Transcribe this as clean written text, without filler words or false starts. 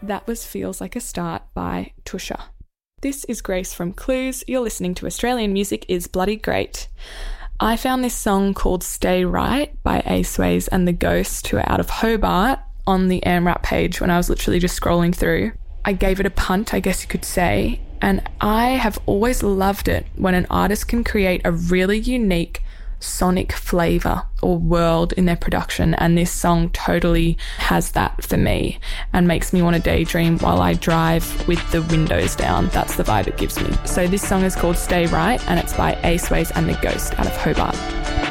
That was Feels Like a Start by Tusha. This is Grace from Clues. You're listening to Australian Music is Bloody Great. I found this song called Stay Right by Aceways and The Ghost, who are out of Hobart, on the AMRAP page when I was literally just scrolling through. I gave it a punt, I guess you could say, and I have always loved it when an artist can create a really unique sonic flavour or world in their production, and this song totally has that for me and makes me want to daydream while I drive with the windows down. That's the vibe it gives me. So this song is called Stay Right and it's by Aceways and The Ghost out of Hobart.